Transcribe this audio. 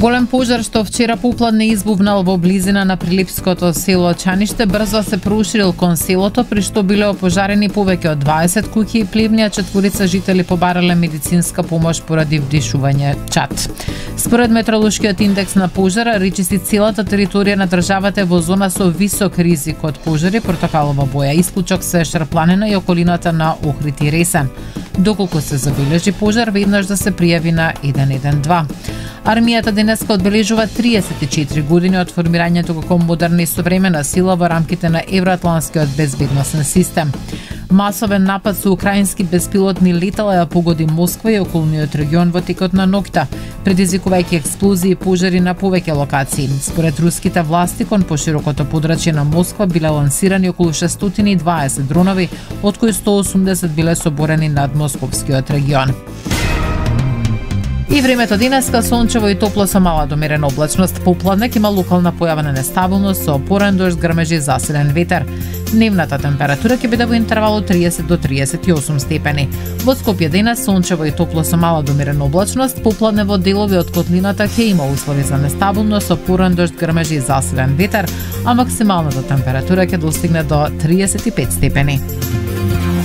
Голем пожар што вчера попладне избувнал во близина на прилипското село Чаниште брзо се проуширил кон селото, при што биле опожарени повеќе од 20 куќи и плевни, а 4 жители побарале медицинска помош поради вдишување чад. Според метеоролошкиот индекс на пожара, речиси целата територија на државата е во зона со висок ризик од пожари, портокалова боја, исклучок се Шарпланина и околината на Охрид и Ресен. Доколку се забележи пожар, веднаш да се пријави на 112. Армијата денеска одбележува 34 години од формирањето како модерна и современа сила во рамките на евроатланскиот безбедносен систем. Масовен напад со украински беспилотни летала ја погоди Москва и околниот регион во текот на ноќта, предизвикувајќи експлозии и пожари на повеќе локации. Според руските власти, кон поширокото подрачје на Москва биле лансирани околу 620 дронови, од кои 180 биле соборени над московскиот регион. И времето денеска сончево и топло со мала до умерена облачност. Попладне има локална појава на нестабилност со опорен дожд, грмежи, засилен ветер. Дневната температура ќе биде во интервал од 30 до 38 степени. Во Скопје денес сончево и топло со мала до умерена облачност. Попладне во делови од котлината ќе има услови за нестабилност со опорен дожд, грмежи и засилен ветер, а максималната температура ќе достигне до 35 степени.